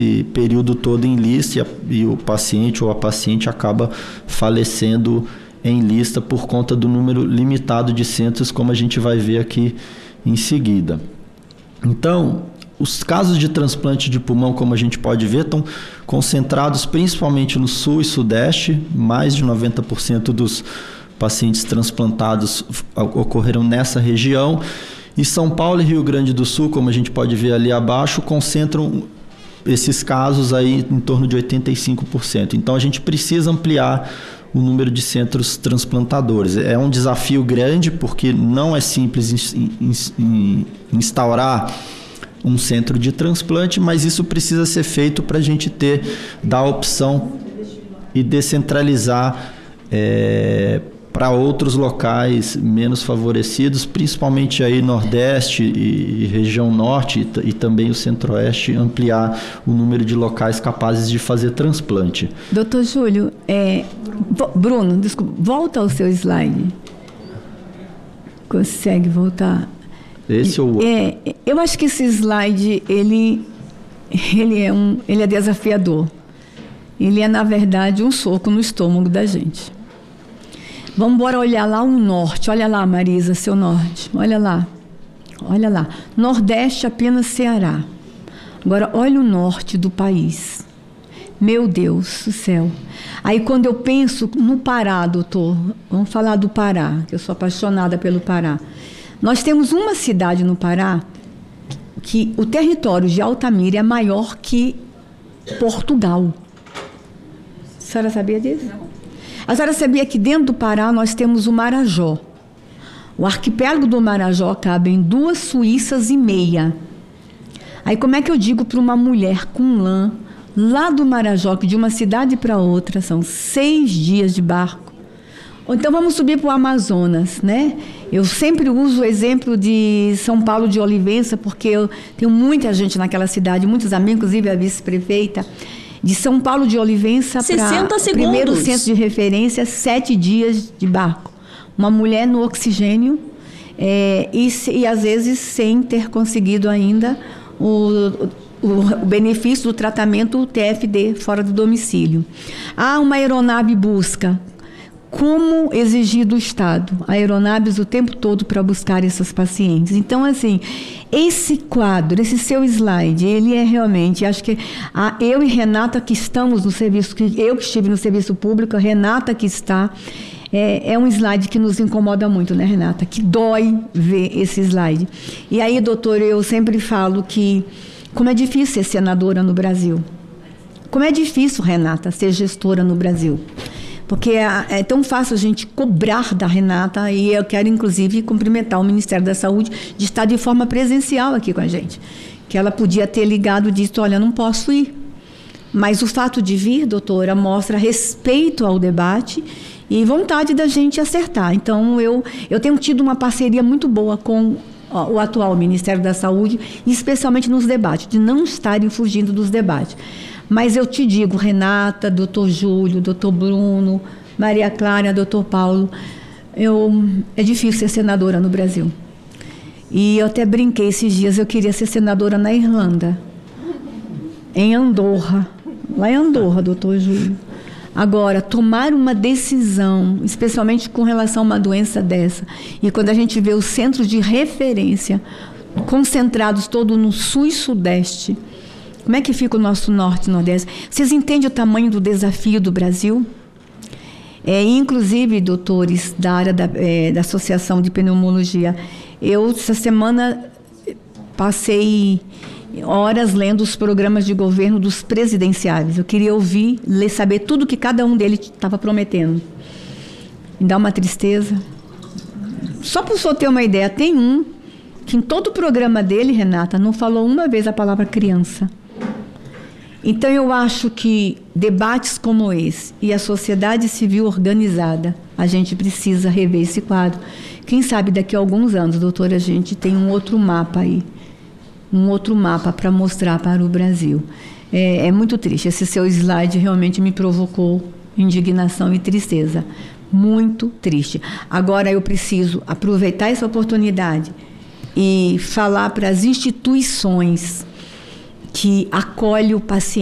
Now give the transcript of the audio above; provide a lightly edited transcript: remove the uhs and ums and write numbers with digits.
período todo em lista e o paciente ou a paciente acaba falecendo em lista por conta do número limitado de centros, como a gente vai ver aqui em seguida. Então, os casos de transplante de pulmão, como a gente pode ver, estão concentrados principalmente no sul e sudeste. Mais de 90% dos pacientes transplantados ocorreram nessa região. E São Paulo e Rio Grande do Sul, como a gente pode ver ali abaixo, concentram esses casos aí em torno de 85%. Então, a gente precisa ampliar o número de centros transplantadores. É um desafio grande, porque não é simples instaurar um centro de transplante, mas isso precisa ser feito para a gente dar a opção e descentralizar para outros locais menos favorecidos, principalmente aí Nordeste e região Norte e também o Centro-Oeste, ampliar o número de locais capazes de fazer transplante. Doutor Júlio, Bruno, desculpa, volta ao seu slide. Consegue voltar? Esse ou eu acho que esse slide, ele é desafiador. Ele é, na verdade, um soco no estômago da gente. Vamos embora olhar lá o norte. Olha lá, Marisa, seu norte. Olha lá. Olha lá. Nordeste, apenas Ceará. Agora, olha o norte do país. Meu Deus do céu. Aí, quando eu penso no Pará, doutor, vamos falar do Pará, que eu sou apaixonada pelo Pará. Nós temos uma cidade no Pará que o território de Altamira é maior que Portugal. A senhora sabia disso? Não. A senhora sabia que dentro do Pará nós temos o Marajó. O arquipélago do Marajó cabe em 2 Suíças e meia. Aí como é que eu digo para uma mulher com lã, lá do Marajó, que de uma cidade para outra são 6 dias de barco? Ou então vamos subir para o Amazonas, né? Eu sempre uso o exemplo de São Paulo de Olivença, porque eu tenho muita gente naquela cidade, muitos amigos, inclusive a vice-prefeita. De São Paulo de Olivença para o primeiro centro de referência, 7 dias de barco. Uma mulher no oxigênio e às vezes sem ter conseguido ainda o benefício do tratamento TFD fora do domicílio. Uma aeronave busca. Como exigir do Estado aeronaves o tempo todo para buscar esses pacientes? Então, assim, esse quadro, esse seu slide, ele é realmente, acho que eu e Renata que estamos no serviço, eu que estive no serviço público, a Renata que está, é um slide que nos incomoda muito, né, Renata? Que dói ver esse slide. E aí, doutor, eu sempre falo que como é difícil ser senadora no Brasil. Como é difícil, Renata, ser gestora no Brasil. Porque é tão fácil a gente cobrar da Renata, e eu quero, inclusive, cumprimentar o Ministério da Saúde de estar de forma presencial aqui com a gente. Que ela podia ter ligado e dito, olha, não posso ir. Mas o fato de vir, doutora, mostra respeito ao debate e vontade da gente acertar. Então, eu tenho tido uma parceria muito boa com o atual Ministério da Saúde, especialmente nos debates, de não estarem fugindo dos debates. Mas eu te digo, Renata, doutor Júlio, doutor Bruno, Maria Clara, doutor Paulo, é difícil ser senadora no Brasil. E eu até brinquei esses dias, eu queria ser senadora na Irlanda, em Andorra, lá em Andorra, doutor Júlio. Agora, tomar uma decisão, especialmente com relação a uma doença dessa, e quando a gente vê os centros de referência concentrados todo no sul e sudeste, como é que fica o nosso norte e nordeste? Vocês entendem o tamanho do desafio do Brasil? Inclusive, doutores da área da Associação de Pneumologia, eu, essa semana, passei horas lendo os programas de governo dos presidenciáveis. Eu queria ouvir, saber tudo que cada um deles estava prometendo. Me dá uma tristeza. Só para o senhor ter uma ideia, tem um que em todo o programa dele, Renata, não falou uma vez a palavra criança. Então, eu acho que debates como esse e a sociedade civil organizada, a gente precisa rever esse quadro. Quem sabe daqui a alguns anos, doutora, a gente tem um outro mapa aí, um outro mapa para mostrar para o Brasil. É muito triste. Esse seu slide realmente me provocou indignação e tristeza. Muito triste. Agora, eu preciso aproveitar essa oportunidade e falar para as instituições que acolhe o paciente